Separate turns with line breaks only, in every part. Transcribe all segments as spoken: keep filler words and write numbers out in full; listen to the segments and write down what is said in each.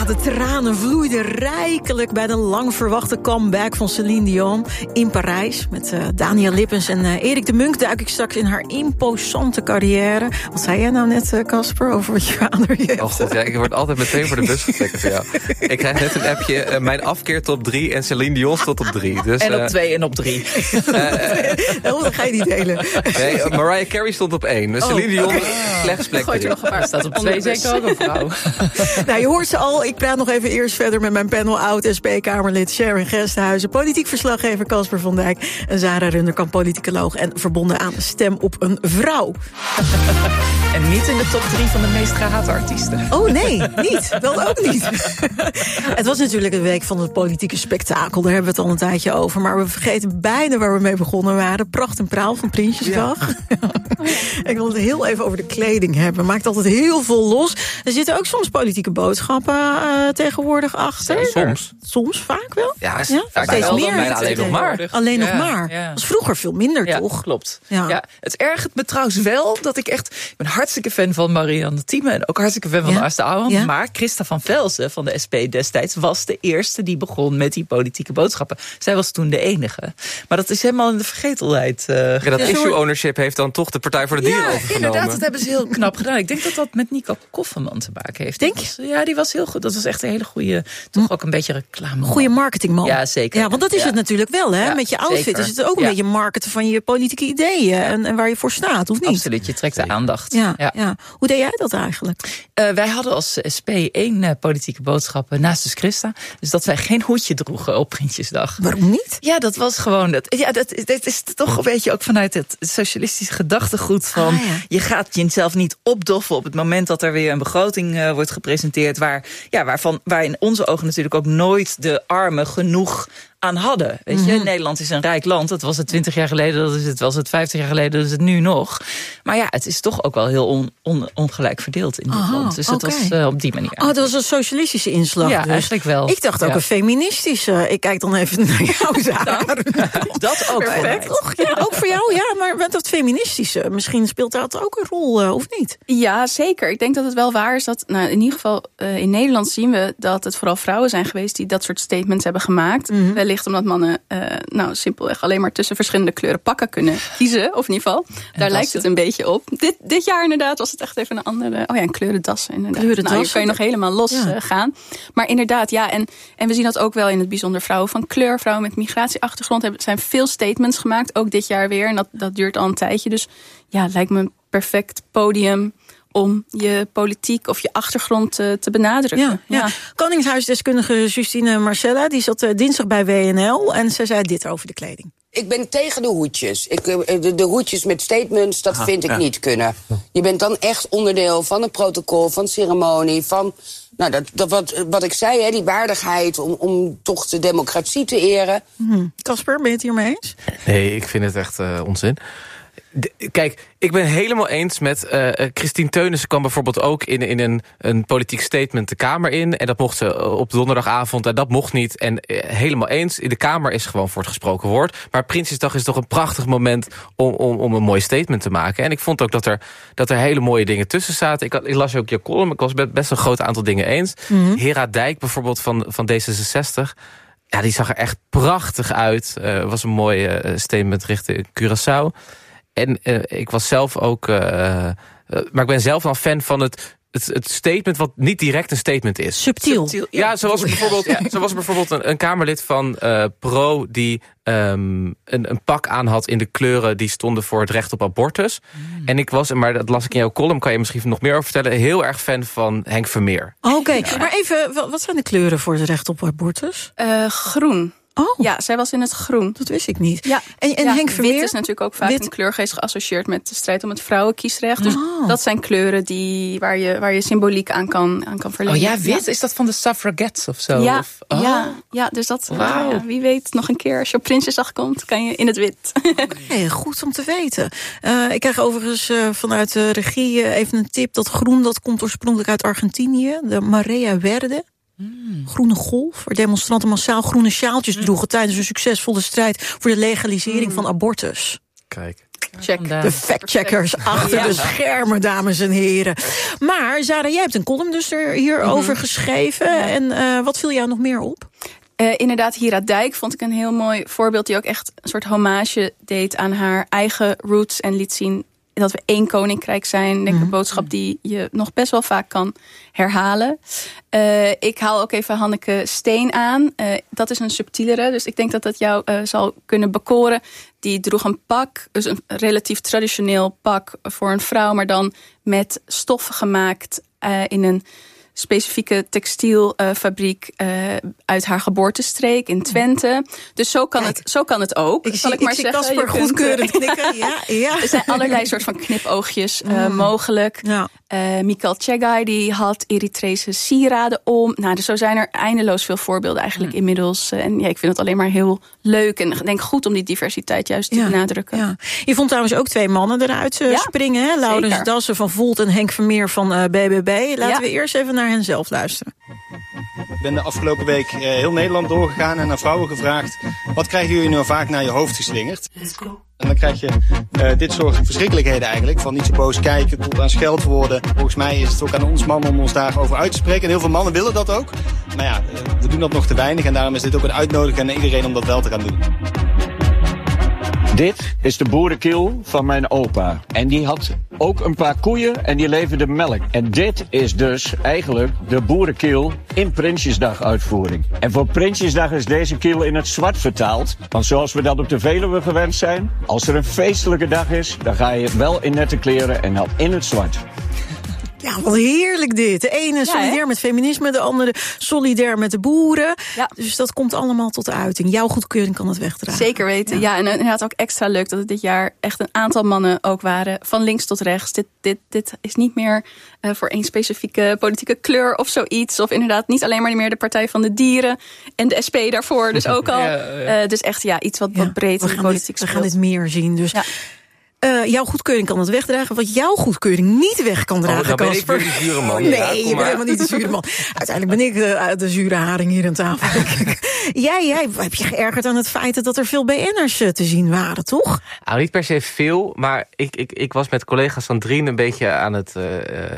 Ja, de tranen vloeiden rijkelijk bij de lang verwachte comeback van Céline Dion in Parijs. Met uh, Daniel Lippens en uh, Erik de Munk duik ik straks in haar imposante carrière. Wat zei jij nou net, Casper, uh, over wat je vader je hebt?
Oh god, ja, ik word altijd meteen voor de bus getrokken voor jou. Ik krijg net een appje, uh, mijn afkeer top drie en Céline Dion stond op drie. Dus,
en op
uh,
twee en op drie.
Uh, uh, dat ga je niet delen.
Nee, uh, Mariah Carey stond op één. Dus oh, Céline Dion, okay. slechts plek
Gooi je nog een paar, staat op twee, zeker ook een vrouw.
Nou, je hoort ze al. Ik praat nog even eerst verder met mijn panel oud-S P-Kamerlid Sharon Gesthuizen, politiek verslaggever Casper van Dijk en Zara Runderkamp, politicoloog en verbonden aan Stem op een Vrouw.
En niet in de top drie van de meest gehate artiesten.
Oh nee, niet. Dat ook niet. Het was natuurlijk een week van het politieke spektakel. Daar hebben we het al een tijdje over. Maar we vergeten bijna waar we mee begonnen waren. Pracht en praal van Prinsjesdag. Ja. Ik wil het heel even over de kleding hebben. Maakt altijd heel veel los. Er zitten ook soms politieke boodschappen uh, tegenwoordig achter.
Ja, soms.
Soms, vaak wel.
Ja, is,
ja?
Vaak
steeds
wel
meer.
Dan alleen nog maar.
Alleen
ja,
nog maar.
Ja.
Dat was vroeger veel minder,
ja,
toch?
Klopt.
Ja.
Ja, het ergert me trouwens wel dat ik echt... Ik ben hartstikke fan van Marianne Thieme en ook hartstikke fan van ja. Asta Auwand. Ja. Maar Christa van Velzen van de S P destijds was de eerste die begon met die politieke boodschappen. Zij was toen de enige. Maar dat is helemaal in de vergetelheid. Uh,
ja, dat ja, issue ownership heeft dan toch de Partij voor de Dieren
ja,
overgenomen.
Inderdaad, dat hebben ze heel knap gedaan. Ik denk dat dat met Nico Kofferman te maken heeft.
Denk je?
Was, ja, die was heel goed. Dat was echt een hele goede, toch ook een beetje reclame.
Goede marketingman.
Ja, zeker.
Ja, want dat is ja. het natuurlijk wel, hè? Ja, met je outfit zeker. Is het ook een ja. beetje marketen van je politieke ideeën en, en waar je voor staat, of niet?
Absoluut, je trekt de aandacht.
Ja, ja. Ja. Hoe deed jij dat eigenlijk?
Uh, wij hadden als S P één uh, politieke boodschap uh, naast de Christa. Dus dat wij geen hoedje droegen op Prinsjesdag.
Waarom niet?
Ja, dat was gewoon... Dat, ja, dat, dat is toch een beetje ook vanuit het socialistische gedachtegoed van... Ah, ja. Je gaat jezelf niet opdoffen op het moment dat er weer een begroting uh, wordt gepresenteerd... Waar, ja, waarvan, waar in onze ogen natuurlijk ook nooit de armen genoeg... aan hadden. Weet je, mm-hmm. Nederland is een rijk land. Dat was het twintig jaar geleden, dat is het, was het vijftig jaar geleden, dat is het nu nog. Maar ja, het is toch ook wel heel on, on, ongelijk verdeeld in dit Aha, land. Dus het okay. was uh, op die manier.
Oh, dat was een socialistische inslag.
Ja,
dus.
eigenlijk wel.
Ik dacht ook ja. een feministische. Ik kijk dan even naar jou, Zara.
Dat ook.
Perfect, toch? Ja, ook voor jou, ja. Maar met dat feministische, misschien speelt dat ook een rol, uh, of niet?
Ja, zeker. Ik denk dat het wel waar is dat, nou, in ieder geval uh, in Nederland zien we dat het vooral vrouwen zijn geweest die dat soort statements hebben gemaakt. Mm-hmm. Wellicht omdat mannen uh, nou simpelweg alleen maar tussen verschillende kleuren pakken kunnen kiezen. Of in ieder geval, daar dassen. Lijkt het een beetje op. Dit, dit jaar inderdaad was het echt even een andere... Oh ja, een kleurendassen inderdaad. Kleurendassen. Nou, hier kan je nog helemaal los ja. uh, gaan. Maar inderdaad, ja, en, en we zien dat ook wel in het bijzonder. Vrouwen van kleur, vrouwen met migratieachtergrond. Er zijn veel statements gemaakt, ook dit jaar weer. En dat, dat duurt al een tijdje. Dus ja, het lijkt me een perfect podium om je politiek of je achtergrond te, te benadrukken.
Ja, ja. Ja. Koningshuisdeskundige Justine Marcella, die zat uh, dinsdag bij W N L en ze zei dit over de kleding.
Ik ben tegen de hoedjes. Ik, de, de hoedjes met statements, dat ah, vind ik ja. niet kunnen. Je bent dan echt onderdeel van het protocol, van ceremonie, van... Nou, dat, dat wat, wat ik zei, hè, die waardigheid om, om toch de democratie te eren.
Casper, hmm. ben je het hiermee eens?
Nee, ik vind het echt uh, onzin. De, kijk, ik ben helemaal eens met... Uh, Christine Teunissen kwam bijvoorbeeld ook in, in een, een politiek statement de Kamer in. En dat mocht ze op donderdagavond en dat mocht niet. En uh, helemaal eens, in de Kamer is gewoon voor het gesproken woord. Maar Prinsjesdag is toch een prachtig moment om, om, om een mooi statement te maken. En ik vond ook dat er, dat er hele mooie dingen tussen zaten. Ik, had, ik las ook je column, ik was best een groot aantal dingen eens. Mm-hmm. Hera Dijk bijvoorbeeld van, van D zesenzestig... Ja, die zag er echt prachtig uit. Het uh, was een mooi uh, statement richting Curaçao. En uh, ik was zelf ook... Uh, uh, maar ik ben zelf wel fan van het, het, het statement wat niet direct een statement is.
Subtiel.
Subtiel. Ja, zo was er bijvoorbeeld, ja. zo was er bijvoorbeeld een, een Kamerlid van uh, Pro... die um, een, een pak aan had in de kleuren die stonden voor het recht op abortus. Mm. En ik was, maar dat las ik in jouw column, kan je misschien nog meer over vertellen... heel erg fan van Henk Vermeer.
Oké, okay. ja. Maar even, wat zijn de kleuren voor het recht op abortus?
Uh, groen.
Oh.
Ja, zij was in het groen.
Dat wist ik niet.
Ja.
En, en
ja,
Henk Vermeer?
Wit is natuurlijk ook vaak wit. Een kleurgeest geassocieerd met de strijd om het vrouwenkiesrecht. Dus oh. dat zijn kleuren die, waar, je, waar je symboliek aan kan, aan kan verlenen.
Oh ja, wit? Ja. Is dat van de suffragettes of zo?
Ja,
of, oh.
ja, ja, dus dat,
wow.
ja, wie weet nog een keer als je op Prinsjesdag komt, kan je in het wit.
Okay, goed om te weten. Uh, ik krijg overigens uh, vanuit de regie uh, even een tip. Dat groen, dat komt oorspronkelijk uit Argentinië. De Marea Verde. Mm. Groene golf, waar demonstranten massaal groene sjaaltjes droegen tijdens een succesvolle strijd voor de legalisering mm. van abortus.
Kijk.
Check.
De factcheckers achter ja. de schermen, dames en heren. Maar Zara, jij hebt een column dus er hierover mm-hmm. geschreven. Ja. En uh, wat viel jou nog meer op?
Uh, inderdaad, Hira Dijk vond ik een heel mooi voorbeeld... die ook echt een soort hommage deed aan haar eigen roots... en liet zien dat we één koninkrijk zijn. Ik denk mm-hmm. een boodschap die je nog best wel vaak kan herhalen. Uh, ik haal ook even Hanneke Steen aan. Uh, dat is een subtielere, dus ik denk dat dat jou uh, zal kunnen bekoren. Die droeg een pak, dus een relatief traditioneel pak voor een vrouw... maar dan met stof gemaakt uh, in een specifieke textielfabriek uh, uit haar geboortestreek in Twente. Dus zo kan, het, zo kan het ook.
Ik
zal
zie,
ik maar
ik
zeggen.
Casper goedkeurend knikken. Ja, ja.
Er zijn allerlei soort van knipoogjes uh, mm. mogelijk. Ja. Uh, Mikhail Tsegai die had Eritrese sieraden om. Nou, dus zo zijn er eindeloos veel voorbeelden eigenlijk mm. inmiddels. Uh, en ja, ik vind het alleen maar heel leuk. En ik denk goed om die diversiteit juist te ja. benadrukken. Ja.
Je vond trouwens ook twee mannen eruit uh, ja, springen. Hè? Laurens Dassen van Volt en Henk Vermeer van uh, B B B. Laten ja. we eerst even naar hen zelf luisteren.
Ik ben de afgelopen week uh, heel Nederland doorgegaan en naar vrouwen gevraagd... wat krijgen jullie nou vaak naar je hoofd geslingerd? Let's go. En dan krijg je uh, dit soort verschrikkelijkheden eigenlijk. Van niet zo boos kijken tot aan scheldwoorden. Volgens mij is het ook aan ons mannen om ons daarover uit te spreken. En heel veel mannen willen dat ook. Maar ja, uh, we doen dat nog te weinig. En daarom is dit ook een uitnodiging aan iedereen om dat wel te gaan doen.
Dit is de boerenkiel van mijn opa. En die had ook een paar koeien en die leverde melk. En dit is dus eigenlijk de boerenkiel in Prinsjesdag uitvoering. En voor Prinsjesdag is deze kiel in het zwart vertaald. Want zoals we dat op de Veluwe gewend zijn... als er een feestelijke dag is, dan ga je wel in nette kleren en dan in het zwart.
Ja, wat heerlijk dit. De ene ja, solidair hè? met feminisme, de andere solidair met de boeren. Ja. Dus dat komt allemaal tot de uiting. Jouw goedkeuring kan het wegdragen.
Zeker weten. Ja, ja en inderdaad ook extra leuk dat het dit jaar echt een aantal mannen ook waren. Van links tot rechts. Dit, dit, dit is niet meer uh, voor één specifieke politieke kleur of zoiets. Of inderdaad niet alleen maar meer de Partij van de Dieren. En de S P daarvoor dus ook al. Ja, ja. Uh, dus echt ja, iets wat, wat ja, breed in de politiek
speelt. We gaan dit meer zien. Dus... Ja. Uh, jouw goedkeuring kan het wegdragen. Wat jouw goedkeuring niet weg kan dragen,
oh, dan ben Casper. Ik weer die zure man.
Nee, ja, je bent helemaal niet de zure man. Uiteindelijk ben ik de, de zure haring hier aan tafel. jij, jij heb je geërgerd aan het feit dat er veel B N'ers te zien waren, toch?
Nou, niet per se veel, maar ik, ik, ik was met collega's van Drien een beetje aan het uh,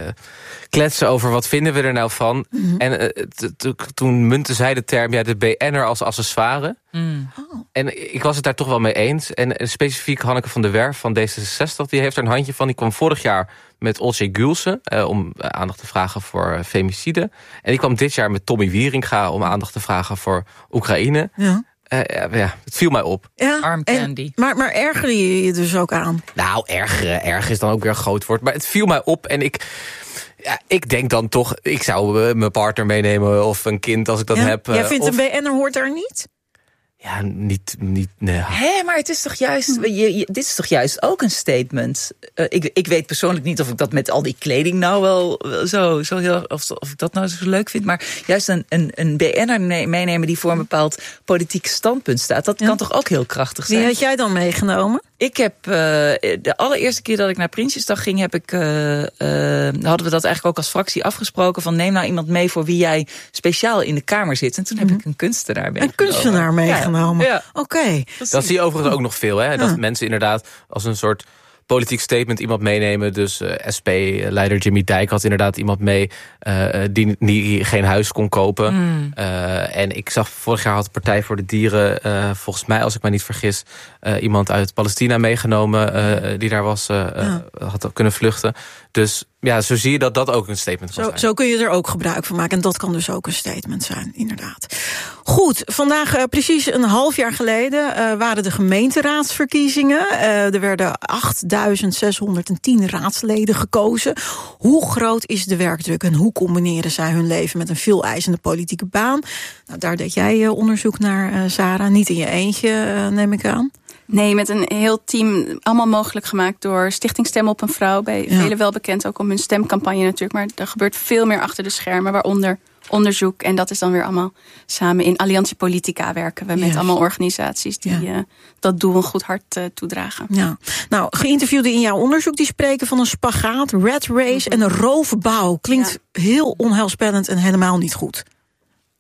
kletsen over wat vinden we er nou van. Mm-hmm. En uh, t- t- toen muntte zij de term ja, de B N'er als accessoire. Mm. Oh. En ik was het daar toch wel mee eens. En, en specifiek Hanneke van der Werf van D zesenzestig... die heeft er een handje van. Die kwam vorig jaar met Olcay Gülse... Uh, om uh, aandacht te vragen voor uh, femicide. En die kwam dit jaar met Tommy Wieringa... om aandacht te vragen voor Oekraïne. Ja. Uh, ja, ja, het viel mij op.
Ja, arm candy.
En, maar, maar ergerde je je dus ook aan?
Nou, ergeren. Erg is dan ook weer een groot woord. Maar het viel mij op en ik... Ja, ik denk dan toch... Ik zou uh, mijn partner meenemen of een kind als ik dat
ja?
heb. Uh,
Jij vindt
of...
een B N'er hoort daar niet?
Ja, niet... niet nee.
Hé, maar het is toch juist... Je, je, dit is toch juist ook een statement? Uh, ik, ik weet persoonlijk niet of ik dat met al die kleding nou wel zo, zo heel... Of, of ik dat nou zo leuk vind. Maar juist een, een, een B N'er meenemen die voor een bepaald politiek standpunt staat... dat ja. kan toch ook heel krachtig zijn?
Wie had jij dan meegenomen?
Ik heb uh, de allereerste keer dat ik naar Prinsjesdag ging... Heb ik, uh, uh, hadden we dat eigenlijk ook als fractie afgesproken... van neem nou iemand mee voor wie jij speciaal in de Kamer zit. En toen heb mm. ik een kunstenaar meegenomen. Een
kunstenaar meegenomen? Ja. Ja. Oké. Okay.
Dat zie je overigens ook nog veel. Hè? Dat ja. mensen inderdaad als een soort politiek statement iemand meenemen. Dus uh, S P-leider Jimmy Dijk had inderdaad iemand mee... Uh, die, die geen huis kon kopen. Mm. Uh, en ik zag vorig jaar had de Partij voor de Dieren... Uh, volgens mij, als ik me niet vergis... Uh, iemand uit Palestina meegenomen... Uh, die daar was, uh, ja. uh, had kunnen vluchten. Dus ja, zo zie je dat dat ook een statement kan
zo,
zijn.
Zo kun je er ook gebruik van maken. En dat kan dus ook een statement zijn, inderdaad. Goed, vandaag uh, precies een half jaar geleden... Uh, waren de gemeenteraadsverkiezingen. Uh, er werden achtduizend zeshonderdtien raadsleden gekozen. Hoe groot is de werkdruk en hoe combineren zij hun leven... met een veel eisende politieke baan? Nou, daar deed jij uh, onderzoek naar, uh, Sarah. Niet in je eentje, uh, neem ik aan.
Nee, met een heel team, allemaal mogelijk gemaakt door Stichting Stem op een Vrouw. Bij ja. velen wel bekend, ook om hun stemcampagne natuurlijk. Maar er gebeurt veel meer achter de schermen, waaronder onderzoek. En dat is dan weer allemaal samen in Alliantie Politica werken we met yes. allemaal organisaties die ja. uh, dat doel een goed hart uh, toedragen.
Ja. Nou, geïnterviewden in jouw onderzoek die spreken van een spagaat, rat race mm-hmm. en een roofbouw. Klinkt ja. heel onheilspellend en helemaal niet goed.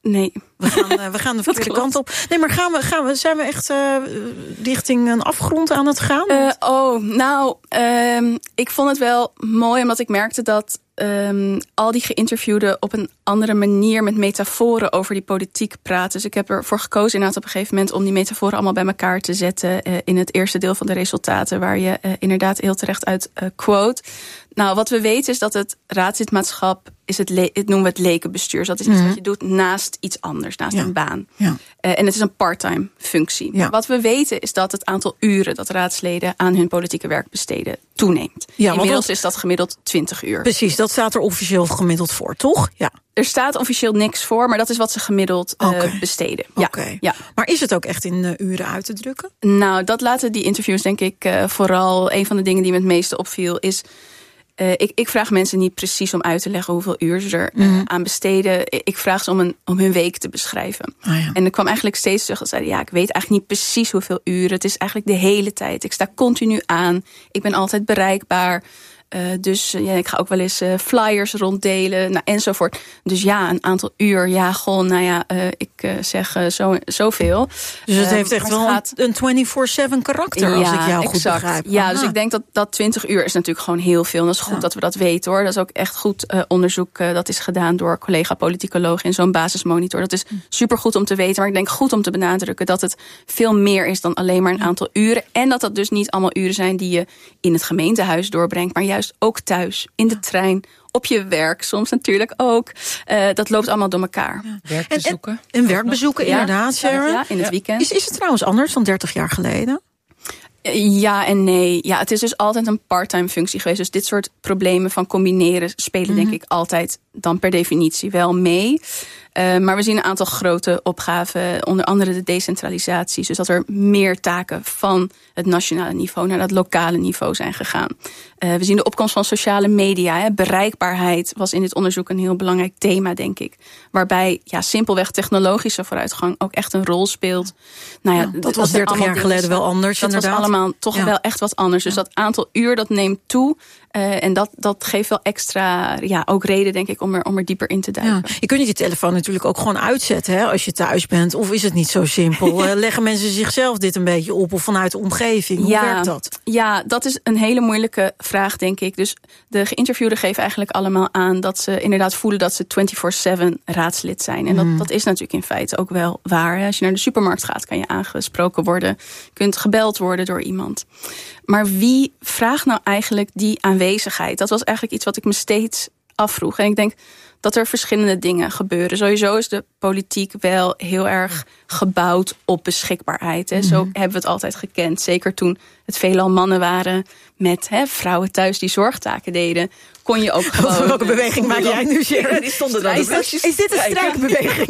Nee.
We gaan, uh, we gaan de verkeerde kant op. Nee, maar gaan we, gaan we, zijn we echt uh, richting een afgrond aan het gaan?
Uh, oh, nou, uh, ik vond het wel mooi, omdat ik merkte dat Um, al die geïnterviewden op een andere manier met metaforen over die politiek praten. Dus ik heb ervoor gekozen inderdaad op een gegeven moment om die metaforen allemaal bij elkaar te zetten uh, in het eerste deel van de resultaten, waar je uh, inderdaad heel terecht uit uh, quote. Nou, wat we weten is dat het raadslidmaatschap is het, le- het noemen we het lekenbestuur. Dus dat is iets mm-hmm. wat je doet naast iets anders, naast ja. een baan. Ja. Uh, en het is een part-time functie. Ja. Wat we weten is dat het aantal uren dat raadsleden aan hun politieke werk besteden toeneemt. Ja, Inmiddels dat, is dat gemiddeld twintig uur.
Precies, dat staat er officieel gemiddeld voor, toch? Ja.
Er staat officieel niks voor, maar dat is wat ze gemiddeld uh, okay. besteden. Ja.
Okay.
Ja.
Maar is het ook echt in uh, uren uit te drukken?
Nou, dat laten die interviews denk ik uh, vooral. Een van de dingen die me het meeste opviel is, Uh, ik, ik vraag mensen niet precies om uit te leggen hoeveel uur ze er uh, mm. aan besteden. Ik vraag ze om, een, om hun week te beschrijven. Oh ja. En er kwam eigenlijk steeds terug dat zeiden, ja, ik weet eigenlijk niet precies hoeveel uren. Het is eigenlijk de hele tijd. Ik sta continu aan. Ik ben altijd bereikbaar. Uh, dus uh, ja, ik ga ook wel eens uh, flyers ronddelen, nou, enzovoort. Dus ja, een aantal uur, ja, gewoon, nou ja, uh, ik uh, zeg uh, zo, zoveel.
Dus het uh, heeft echt wel gaat een vierentwintig zeven karakter, ja, als ik jou goed
exact.
begrijp.
Ja, Aha. dus ik denk dat, dat twintig uur is natuurlijk gewoon heel veel. En dat is goed ja. dat we dat weten, hoor. Dat is ook echt goed uh, onderzoek. Uh, dat is gedaan door collega-politicologen in zo'n basismonitor. Dat is supergoed om te weten, maar ik denk goed om te benadrukken dat het veel meer is dan alleen maar een aantal uren. En dat dat dus niet allemaal uren zijn die je in het gemeentehuis doorbrengt, maar juist ook thuis, in de trein, op je werk, soms natuurlijk ook. Uh, dat loopt allemaal door elkaar. Ja.
Werkbezoeken.
En, en, en werkbezoeken, ja. inderdaad, Sharon.
Ja, in het weekend.
Is, is het trouwens anders dan dertig jaar geleden?
Ja en nee. Ja, het is dus altijd een part-time functie geweest. Dus dit soort problemen van combineren spelen mm-hmm. denk ik altijd dan per definitie wel mee. Uh, maar we zien een aantal grote opgaven, onder andere de decentralisatie. Dus dat er meer taken van het nationale niveau naar dat lokale niveau zijn gegaan. Uh, we zien de opkomst van sociale media. Hè. Bereikbaarheid was in dit onderzoek een heel belangrijk thema, denk ik. Waarbij ja, simpelweg technologische vooruitgang ook echt een rol speelt. Nou ja,
ja, dat, dat was dertig jaar geleden wel anders.
Dat
inderdaad.
was allemaal toch ja. wel echt wat anders. Dus dat aantal uur dat neemt toe. Uh, en dat, dat geeft wel extra, ja, ook reden, denk ik, om er, om er dieper in te duiken.
Ja. Je kunt je telefoon natuurlijk ook gewoon uitzetten, hè, als je thuis bent. Of is het niet zo simpel? uh, leggen mensen zichzelf dit een beetje op of vanuit de omgeving? Hoe
ja,
werkt dat?
Ja, dat is een hele moeilijke vraag, denk ik. Dus de geïnterviewden geven eigenlijk allemaal aan dat ze inderdaad voelen dat ze vierentwintig zeven raadslid zijn. En dat, mm. dat is natuurlijk in feite ook wel waar. Hè. Als je naar de supermarkt gaat, kan je aangesproken worden. Kunt gebeld worden door iemand. Maar wie vraagt nou eigenlijk die aanwezigheid? Dat was eigenlijk iets wat ik me steeds afvroeg. En ik denk dat er verschillende dingen gebeuren. Sowieso is de politiek wel heel erg gebouwd op beschikbaarheid. Hè. Zo hebben we het altijd gekend. Zeker toen het veelal mannen waren met hè, vrouwen thuis die zorgtaken deden. Kon je ook gewoon...
Welke beweging maak jij nu, Sharon?
Die stonden dan
is, dat, is dit een strijkbeweging?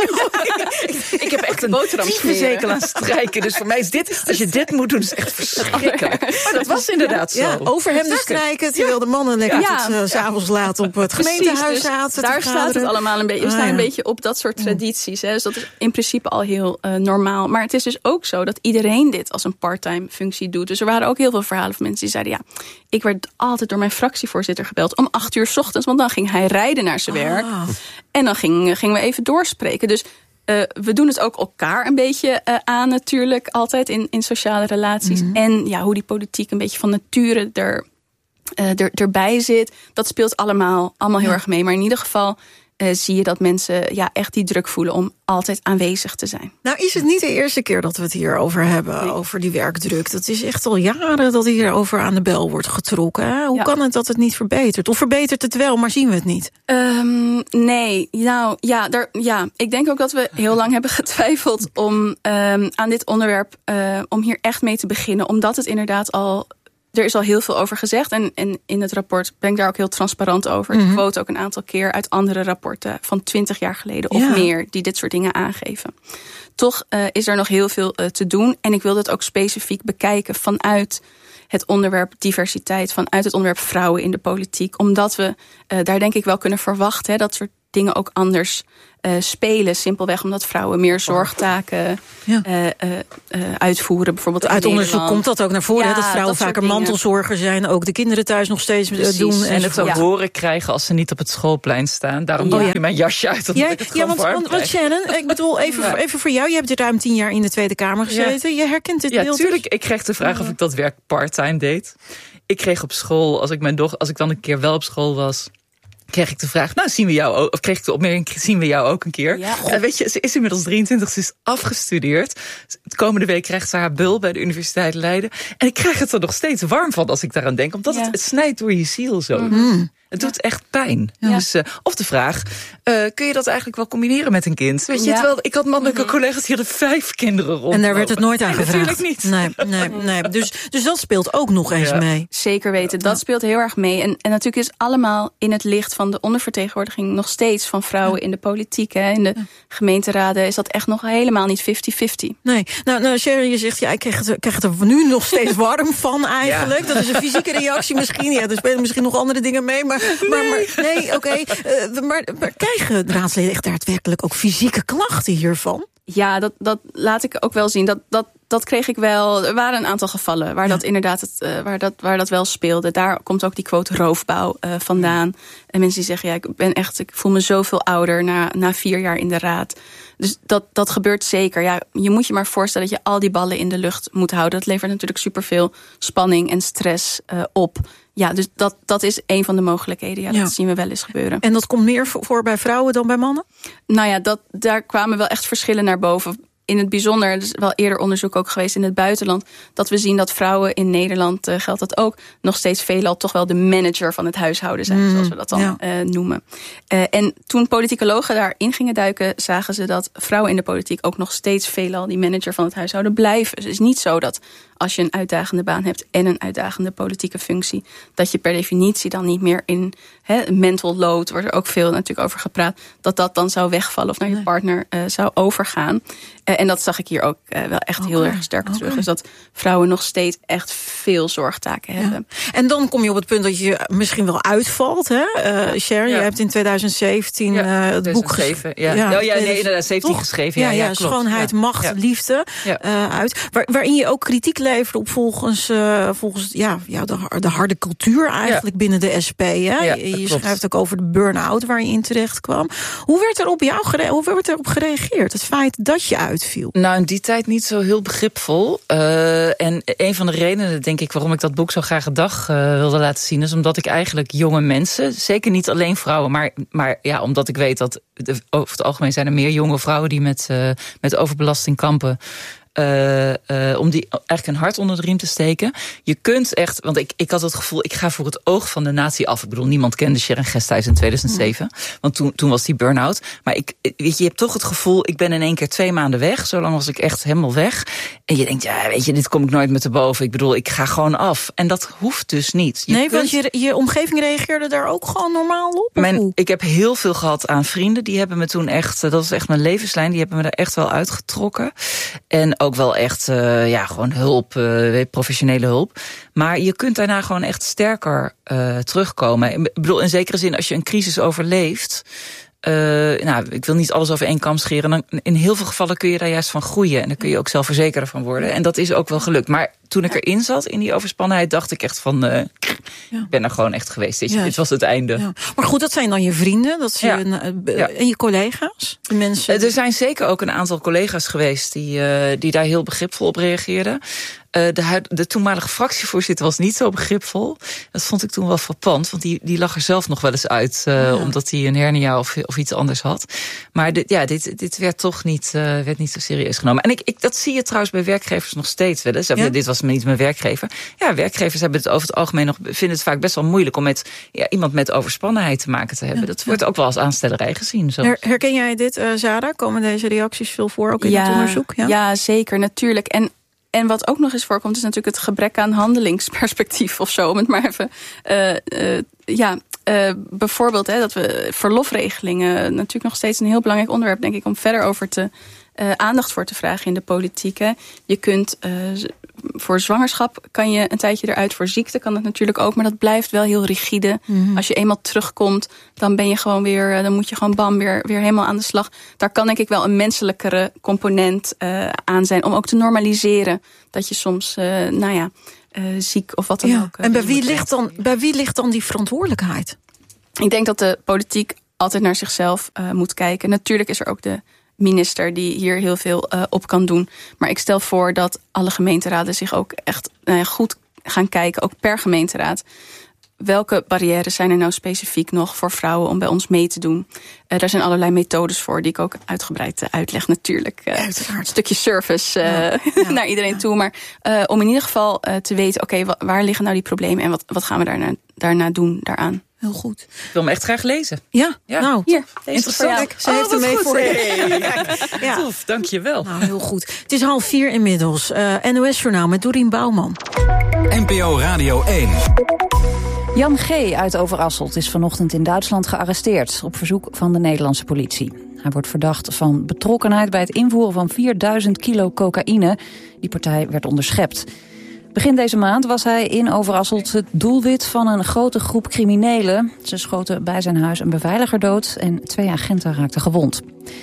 Ik heb echt een boterhamsverzekel aan strijken. Dus voor mij is dit, als je dit moet doen, is echt verschrikkelijk. Maar dat was inderdaad zo.
Ja, overhemden strijken, terwijl de mannen lekker ja. tot uh, 's avonds laat op het gemeentehuis zaten.
Dus daar staat het allemaal een beetje. We staan ah, ja. een beetje op dat soort tradities. Hè. Dus dat is in principe al heel uh, normaal. Maar het is dus ook zo dat iedereen dit als een part-time functie doet. Dus er waren ook heel veel verhalen van mensen die zeiden, ja, ik werd altijd door mijn fractievoorzitter gebeld om acht uur 's ochtends, want dan ging hij rijden naar zijn werk. Ah. En dan ging, gingen we even doorspreken. Dus uh, we doen het ook elkaar een beetje uh, aan natuurlijk, altijd in, in sociale relaties. Mm-hmm. En ja, hoe die politiek een beetje van nature er, uh, er, erbij zit, dat speelt allemaal, allemaal heel ja. erg mee. Maar in ieder geval Uh, zie je dat mensen ja, echt die druk voelen om altijd aanwezig te zijn.
Nou is het niet de eerste keer dat we het hierover hebben, nee. over die werkdruk. Dat is echt al jaren dat hierover aan de bel wordt getrokken. Hè? Hoe ja. kan het dat het niet verbetert? Of verbetert het wel, maar zien we het niet?
Um, nee, nou ja, daar, ja, ik denk ook dat we heel lang hebben getwijfeld om um, aan dit onderwerp, uh, om hier echt mee te beginnen. Omdat het inderdaad al... Er is al heel veel over gezegd en, en in het rapport ben ik daar ook heel transparant over. Mm-hmm. Ik quote ook een aantal keer uit andere rapporten van twintig jaar geleden of ja. meer die dit soort dingen aangeven. Toch uh, is er nog heel veel uh, te doen en ik wil dat ook specifiek bekijken vanuit het onderwerp diversiteit, vanuit het onderwerp vrouwen in de politiek. Omdat we uh, daar denk ik wel kunnen verwachten hè, dat soort dingen ook anders uh, spelen. Simpelweg omdat vrouwen meer zorgtaken ja. uh, uh, uh, uitvoeren. Bijvoorbeeld
uit onderzoek Nederland. Komt dat ook naar voren. Ja, hè, dat vrouwen dat vaker mantelzorger zijn. Ook de kinderen thuis nog steeds Precies. doen.
En, en het ook ja. horen krijgen als ze niet op het schoolplein staan. Daarom doe ja. je mijn jasje uit. Dat ja, ik het ja want, want,
want Shannon, ik bedoel even, ja. even voor jou. Je hebt ruim tien jaar in de Tweede Kamer gezeten. Ja. Je herkent dit
ja,
beeld.
Ja, tuurlijk. Ik kreeg de vraag of ik dat werk part-time deed. Ik kreeg op school, als ik mijn doch, als ik dan een keer wel op school was, kreeg ik de vraag, nou zien we jou ook, of kreeg ik de opmerking, zien we jou ook een keer. Ja. En weet je, ze is inmiddels drieëntwintig, ze is afgestudeerd. De komende week krijgt ze haar bul bij de Universiteit Leiden. En ik krijg het er nog steeds warm van als ik daaraan denk, omdat ja. het, het snijdt door je ziel zo. Mm-hmm. Het doet echt pijn. Ja. Dus, uh, of de vraag, uh, kun je dat eigenlijk wel combineren met een kind? Weet je, ja. terwijl ik had mannelijke mm-hmm. collega's die hadden vijf kinderen rond.
En daar werd het nooit aan
nee,
gevraagd.
Natuurlijk niet.
Nee, nee, nee. Dus, dus dat speelt ook nog eens ja. mee.
Zeker weten, dat ja. speelt heel erg mee. En, en natuurlijk is allemaal in het licht van de ondervertegenwoordiging nog steeds van vrouwen ja. in de politiek. Hè. In de ja. gemeenteraden is dat echt nog helemaal niet vijftig-vijftig.
Nee, nou, nou Sharon, je zegt, ja, ik krijg het, ik krijg het er nu nog steeds warm van eigenlijk. Ja. Dat is een fysieke reactie misschien. Ja, er spelen misschien nog andere dingen mee, maar... maar, nee. maar Nee, oké. Okay. Uh, maar, maar krijgen de raadsleden echt daadwerkelijk ook fysieke klachten hiervan?
Ja, dat, dat laat ik ook wel zien. Dat, dat, dat kreeg ik wel. Er waren een aantal gevallen waar ja. dat inderdaad het, uh, waar dat, waar dat wel speelde. Daar komt ook die quote roofbouw uh, vandaan. Ja. En mensen die zeggen, ja, ik ben echt, ik voel me zoveel ouder na, na vier jaar in de raad. Dus dat, dat gebeurt zeker. Ja, je moet je maar voorstellen dat je al die ballen in de lucht moet houden. Dat levert natuurlijk superveel spanning en stress uh, op. Ja, dus dat, dat is een van de mogelijkheden. Ja, dat ja. zien we wel eens gebeuren.
En dat komt meer voor bij vrouwen dan bij mannen?
Nou ja, dat, daar kwamen wel echt verschillen naar boven. In het bijzonder, er is wel eerder onderzoek ook geweest in het buitenland, dat we zien dat vrouwen in Nederland, uh, geldt dat ook, nog steeds veelal toch wel de manager van het huishouden zijn, mm, zoals we dat dan ja. uh, noemen. Uh, en toen politicologen daarin gingen duiken, zagen ze dat vrouwen in de politiek ook nog steeds veelal die manager van het huishouden blijven. Dus het is niet zo dat als je een uitdagende baan hebt en een uitdagende politieke functie, dat je per definitie dan niet meer in he, mental load, wordt er ook veel natuurlijk over gepraat, dat dat dan zou wegvallen of naar je partner uh, zou overgaan. Uh, en dat zag ik hier ook uh, wel echt okay. heel erg sterk okay. terug. Dus dat vrouwen nog steeds echt veel zorgtaken hebben.
Ja. En dan kom je op het punt dat je misschien wel uitvalt. Hè? Uh, Sharon, ja. je hebt in twintig zeventien ja, uh, het boek geschreven.
Ja. Ja, oh, ja, nee, inderdaad, zeventien geschreven. Ja, ja, ja,
ja schoonheid, ja. macht, ja. liefde ja. Uh, uit. Waar, waarin je ook kritiek levert op volgens, uh, volgens ja, ja, de, de harde cultuur eigenlijk ja. binnen de S P. Hè? Ja, je je schrijft ook over de burn-out waar je in terecht kwam. Hoe werd er op jou gere- hoe werd er op gereageerd? Het feit dat je uitviel.
Nou, in die tijd niet zo heel begripvol. Uh, en een van de redenen, denk ik, waarom ik dat boek zo graag een dag uh, wilde laten zien, is omdat ik eigenlijk jonge mensen, zeker niet alleen vrouwen, maar, maar ja, omdat ik weet dat de, over het algemeen zijn er meer jonge vrouwen die met, uh, met overbelasting kampen. Uh, uh, om die eigenlijk een hart onder de riem te steken. Je kunt echt, want ik, ik had het gevoel, ik ga voor het oog van de natie af. Ik bedoel, niemand kende Sharon Gesthuis in tweeduizend zeven. Mm. Want toen, toen was die burn-out. Maar ik, weet je, je hebt toch het gevoel, ik ben in één keer twee maanden weg. Zo lang was ik echt helemaal weg. En je denkt, ja, weet je, dit kom ik nooit meer te boven. Ik bedoel, ik ga gewoon af. En dat hoeft dus niet.
Je nee, kunt... want je, je omgeving reageerde daar ook gewoon normaal op?
Mijn, ik heb heel veel gehad aan vrienden. Die hebben me toen echt, dat is echt mijn levenslijn. Die hebben me er echt wel uitgetrokken. En ook wel echt, uh, ja, gewoon hulp, uh, professionele hulp. Maar je kunt daarna gewoon echt sterker uh, terugkomen. Ik bedoel, in zekere zin, als je een crisis overleeft, Uh, nou, ik wil niet alles over één kam scheren. Dan, in heel veel gevallen kun je daar juist van groeien. En dan kun je ook zelfverzekerder van worden. En dat is ook wel gelukt. Maar toen ik erin zat, in die overspannenheid, dacht ik echt van, uh, ja. ik ben er gewoon echt geweest. Dit, ja. dit was het einde. Ja.
Maar goed, dat zijn dan je vrienden, dat zijn ja. uh, ja. en je collega's? De mensen.
Er zijn zeker ook een aantal collega's geweest die, uh, die daar heel begripvol op reageerden. Uh, de, de toenmalige fractievoorzitter was niet zo begripvol. Dat vond ik toen wel frappant, want die, die lag er zelf nog wel eens uit, uh, ja. omdat hij een hernia of, of iets anders had. Maar dit, ja, dit, dit werd toch niet, uh, werd niet zo serieus genomen. En ik, ik, dat zie je trouwens bij werkgevers nog steeds wel eens. Ja? Dit was niet mijn werkgever. Ja, werkgevers hebben het over het algemeen nog, vinden het vaak best wel moeilijk om met ja, iemand met overspannenheid te maken te hebben. Ja. Dat wordt ja. ook wel als aanstellerij gezien. Her,
herken jij dit, uh, Zara? Komen deze reacties veel voor, ook in ja, het onderzoek?
Ja? ja, zeker, natuurlijk. En En wat ook nog eens voorkomt, is natuurlijk het gebrek aan handelingsperspectief of zo. Om het maar even. Uh, uh, ja, uh, bijvoorbeeld hè, dat we verlofregelingen natuurlijk nog steeds een heel belangrijk onderwerp, denk ik, om verder over te uh, aandacht voor te vragen in de politiek. Hè. Je kunt uh, voor zwangerschap kan je een tijdje eruit. Voor ziekte kan dat natuurlijk ook, maar dat blijft wel heel rigide. Mm-hmm. Als je eenmaal terugkomt, dan ben je gewoon weer, dan moet je gewoon bam weer, weer helemaal aan de slag. Daar kan denk ik wel een menselijkere component uh, aan zijn, om ook te normaliseren dat je soms, uh, nou ja, uh, ziek of wat dan
ja.
ook. Uh,
en bij wie, ligt dan, bij wie ligt dan die verantwoordelijkheid?
Ik denk dat de politiek altijd naar zichzelf uh, moet kijken. Natuurlijk is er ook de minister die hier heel veel uh, op kan doen. Maar ik stel voor dat alle gemeenteraden zich ook echt uh, goed gaan kijken, ook per gemeenteraad. Welke barrières zijn er nou specifiek nog voor vrouwen om bij ons mee te doen? Uh, daar zijn allerlei methodes voor die ik ook uitgebreid uh, uitleg natuurlijk. Uh, een stukje service uh, ja, ja, naar iedereen ja. toe. Maar uh, om in ieder geval uh, te weten, oké, okay, waar liggen nou die problemen en wat, wat gaan we daarna, daarna doen daaraan?
Heel goed.
Ik wil hem echt graag lezen.
Ja,
ja.
nou,
hier. Interessant.
Ze oh, heeft hem mee voor je.
Hey. Ja. Tof, dank je wel.
Nou, heel goed. Het is half vier inmiddels. Uh, N O S-journaal met Dorien Bouwman.
N P O Radio één.
Jan G. uit Overasselt is vanochtend in Duitsland gearresteerd op verzoek van de Nederlandse politie. Hij wordt verdacht van betrokkenheid bij het invoeren van vierduizend kilo cocaïne. Die partij werd onderschept. Begin deze maand was hij in Overasselt het doelwit van een grote groep criminelen. Ze schoten bij zijn huis een beveiliger dood en twee agenten raakten gewond.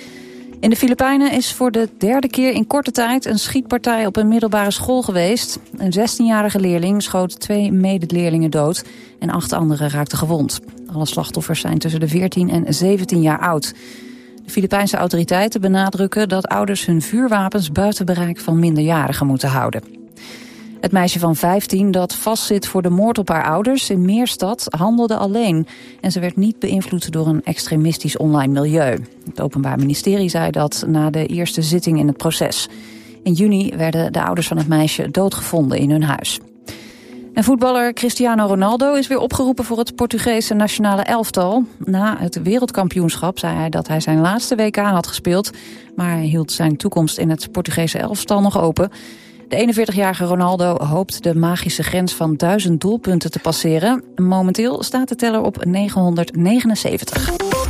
In de Filipijnen is voor de derde keer in korte tijd een schietpartij op een middelbare school geweest. Een zestienjarige leerling schoot twee medeleerlingen dood en acht anderen raakten gewond. Alle slachtoffers zijn tussen de veertien en zeventien jaar oud. De Filipijnse autoriteiten benadrukken dat ouders hun vuurwapens buiten bereik van minderjarigen moeten houden. Het meisje van vijftien dat vastzit voor de moord op haar ouders in Meerstad handelde alleen. En ze werd niet beïnvloed door een extremistisch online milieu. Het Openbaar Ministerie zei dat na de eerste zitting in het proces. In juni werden de ouders van het meisje doodgevonden in hun huis. En voetballer Cristiano Ronaldo is weer opgeroepen voor het Portugese nationale elftal. Na het wereldkampioenschap zei hij dat hij zijn laatste W K had gespeeld. Maar hij hield zijn toekomst in het Portugese elftal nog open. De eenenveertigjarige Ronaldo hoopt de magische grens van duizend doelpunten te passeren. Momenteel staat de teller op negenhonderdnegenenzeventig.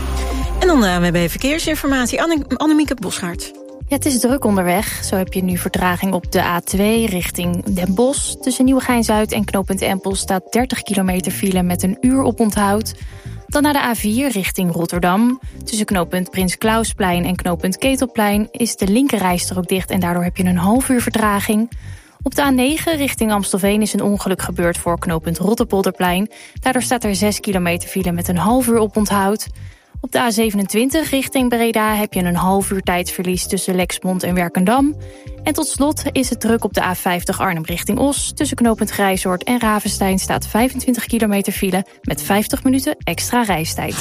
En dan uh, we hebben verkeersinformatie. Anne- Annemieke Bosgaard.
Ja, het is druk onderweg. Zo heb je nu vertraging op de A twee richting Den Bosch. Tussen Nieuwegein-Zuid en knooppunt Empel staat dertig kilometer file met een uur op onthoud. Dan naar de A vier richting Rotterdam. Tussen knooppunt Prins Klausplein en knooppunt Ketelplein is de linkerrijstrook dicht en daardoor heb je een half uur vertraging. Op de A negen richting Amstelveen is een ongeluk gebeurd voor knooppunt Rotterpolderplein. Daardoor staat er zes kilometer file met een half uur op onthoud. Op de A zevenentwintig richting Breda heb je een half uur tijdsverlies tussen Lexmond en Werkendam. En tot slot is het druk op de A vijftig Arnhem richting Os. Tussen knooppunt Grijsoord en Ravenstein staat vijfentwintig kilometer file met vijftig minuten extra reistijd.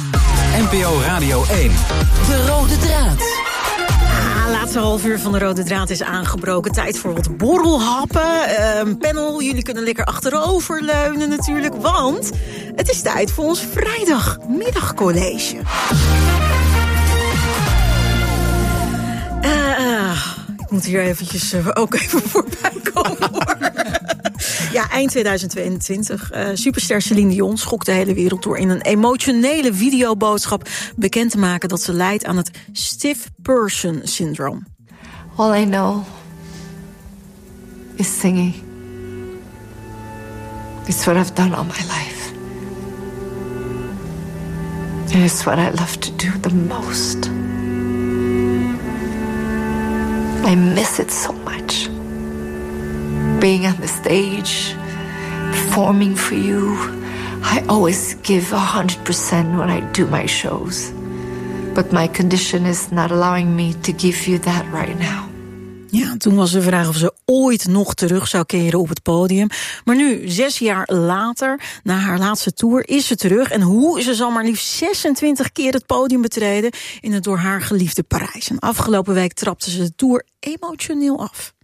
N P O Radio één. De rode draad.
Ah, laatste half uur van de rode draad is aangebroken. Tijd voor wat borrelhappen. Uh, panel, jullie kunnen lekker achteroverleunen natuurlijk. Want het is tijd voor ons vrijdagmiddagcollege. Uh, uh, ik moet hier eventjes uh, ook even voorbij komen hoor. Ja, eind tweeduizend tweeëntwintig. Uh, superster Celine Dion schokt de hele wereld door in een emotionele videoboodschap bekend te maken dat ze lijdt aan het stiff person syndrome.
All I know is singing. It's what I've done all my life. And it's what I love to do the most. I miss it so much. Being on the stage, performing for you. I always give one hundred percent when I do my shows. But my condition is not allowing me to give you that right now.
Ja, toen was de vraag of ze ooit nog terug zou keren op het podium. Maar nu, zes jaar later, na haar laatste tour, is ze terug. En hoe? Ze zal maar liefst zesentwintig keer het podium betreden in het door haar geliefde Parijs. En afgelopen week trapte ze de tour emotioneel af.